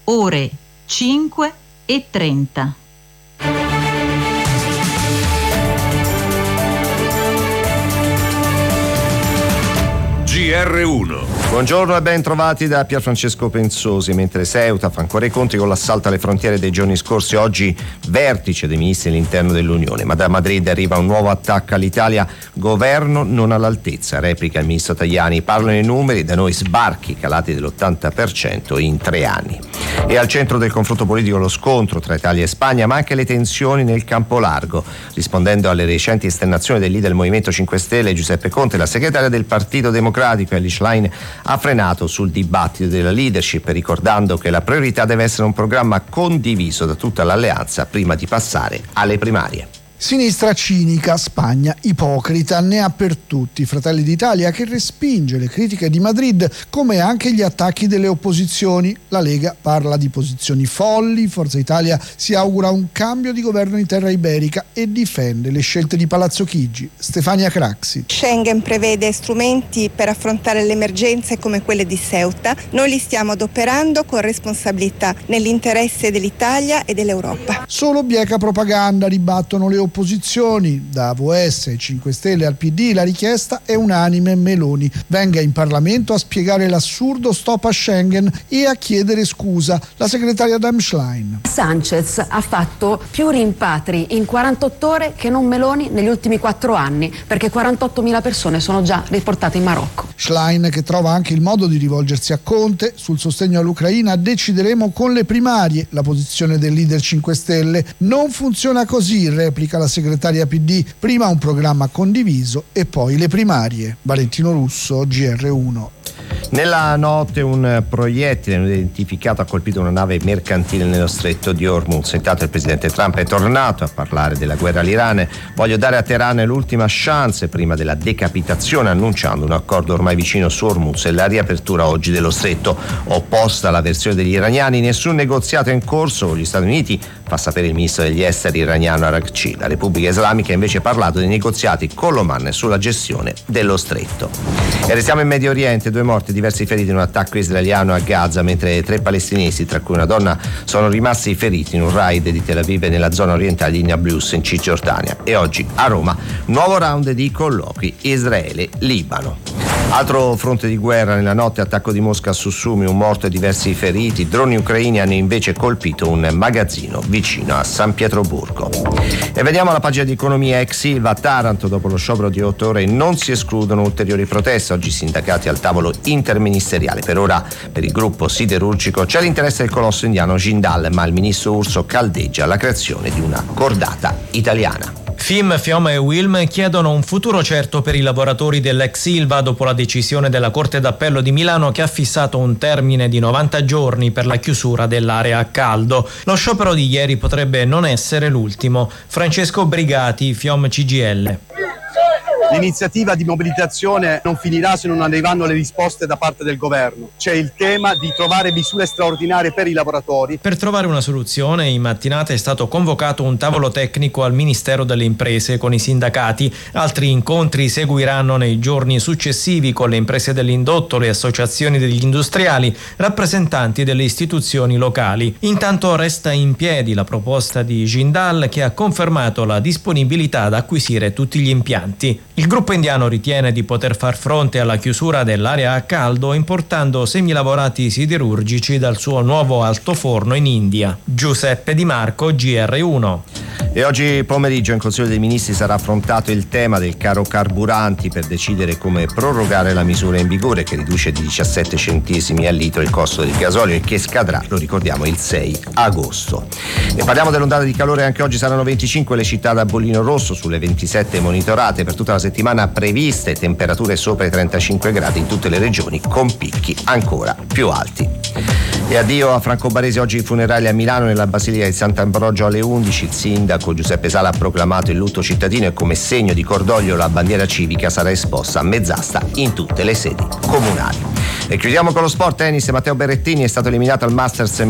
ore 5:30. GR1. Buongiorno e ben trovati da Pierfrancesco Pensosi. Mentre Ceuta fa ancora i conti con l'assalto alle frontiere dei giorni scorsi, oggi vertice dei ministri dell'interno dell'Unione. Ma da Madrid arriva un nuovo attacco all'Italia, governo non all'altezza, replica il ministro Tajani. Parlano i numeri, da noi sbarchi calati dell'80% in 3 anni. E al centro del confronto politico lo scontro tra Italia e Spagna, ma anche le tensioni nel campo largo. Rispondendo alle recenti esternazioni del leader del Movimento 5 Stelle Giuseppe Conte, la segretaria del Partito Democratico Elly Schlein ha frenato sul dibattito della leadership, ricordando che la priorità deve essere un programma condiviso da tutta l'alleanza prima di passare alle primarie. Sinistra cinica, Spagna ipocrita, ne ha per tutti. Fratelli d'Italia che respinge le critiche di Madrid, come anche gli attacchi delle opposizioni. La Lega parla di posizioni folli, Forza Italia si augura un cambio di governo in terra iberica e difende le scelte di Palazzo Chigi. Stefania Craxi. Schengen prevede strumenti per affrontare le emergenze come quelle di Ceuta. Noi li stiamo adoperando con responsabilità nell'interesse dell'Italia e dell'Europa. Solo bieca propaganda, ribattono le opposizioni. Da AVS, 5 Stelle al PD la richiesta è unanime: Meloni venga in Parlamento a spiegare l'assurdo stop a Schengen e a chiedere scusa. La segretaria Schlein. Sanchez ha fatto più rimpatri in 48 ore che non Meloni negli ultimi 4 anni, perché 48.000 persone sono già riportate in Marocco. Schlein che trova anche il modo di rivolgersi a Conte. Sul sostegno all'Ucraina decideremo con le primarie. La posizione del leader 5 Stelle non funziona così, replica la segretaria PD, prima un programma condiviso e poi le primarie. Valentino Russo, GR1. Nella notte un proiettile non identificato ha colpito una nave mercantile nello stretto di Hormuz. Intanto il presidente Trump è tornato a parlare della guerra all'Iran. Voglio dare a Teheran l'ultima chance prima della decapitazione, annunciando un accordo ormai vicino su Hormuz e la riapertura oggi dello stretto. Opposta alla versione degli iraniani, nessun negoziato è in corso con gli Stati Uniti, fa sapere il ministro degli esteri iraniano Araghchi. La Repubblica Islamica ha invece parlato dei negoziati con l'Oman sulla gestione dello stretto. E restiamo in Medio Oriente. 2 morti, diversi feriti in un attacco israeliano a Gaza, mentre 3 palestinesi, tra cui una donna, sono rimasti feriti in un raid di Tel Aviv nella zona orientale di Nablus in Cisgiordania. E oggi a Roma nuovo round di colloqui Israele-Libano. Altro fronte di guerra nella notte, attacco di Mosca su Sumi, un morto e diversi feriti. Droni ucraini hanno invece colpito un magazzino vicino a San Pietroburgo. E vediamo la pagina di economia. Ex Ilva, Taranto, dopo lo sciopero di 8 ore non si escludono ulteriori proteste. Oggi sindacati al tavolo interministeriale. Per ora per il gruppo siderurgico c'è l'interesse del colosso indiano Jindal, ma il ministro Urso caldeggia la creazione di una cordata italiana. FIM, FIOM e UILM chiedono un futuro certo per i lavoratori dell'ex Ilva dopo la decisione della Corte d'Appello di Milano che ha fissato un termine di 90 giorni per la chiusura dell'area a caldo. Lo sciopero di ieri potrebbe non essere l'ultimo. Francesco Brigati, FIOM CGIL. L'iniziativa di mobilitazione non finirà se non arriveranno le risposte da parte del governo. C'è il tema di trovare misure straordinarie per i lavoratori. Per trovare una soluzione, in mattinata è stato convocato un tavolo tecnico al Ministero delle Imprese con i sindacati. Altri incontri seguiranno nei giorni successivi con le imprese dell'indotto, le associazioni degli industriali, rappresentanti delle istituzioni locali. Intanto resta in piedi la proposta di Jindal, che ha confermato la disponibilità ad acquisire tutti gli impianti. Il gruppo indiano ritiene di poter far fronte alla chiusura dell'area a caldo importando semilavorati siderurgici dal suo nuovo altoforno in India. Giuseppe Di Marco, GR1. E oggi pomeriggio in Consiglio dei Ministri sarà affrontato il tema del caro carburanti per decidere come prorogare la misura in vigore che riduce di 17 centesimi al litro il costo del gasolio e che scadrà, lo ricordiamo, il 6 agosto. E parliamo dell'ondata di calore. Anche oggi saranno 25 le città da bollino rosso sulle 27 monitorate. Per tutta la settimana previste temperature sopra i 35 gradi in tutte le regioni, con picchi ancora più alti. E addio a Franco Baresi. Oggi i funerali a Milano nella Basilica di Sant'Ambrogio alle 11. Il sindaco Giuseppe Sala ha proclamato il lutto cittadino e come segno di cordoglio la bandiera civica sarà esposta a mezz'asta in tutte le sedi comunali. E chiudiamo con lo sport. Tennis. Matteo Berrettini è stato eliminato al Masters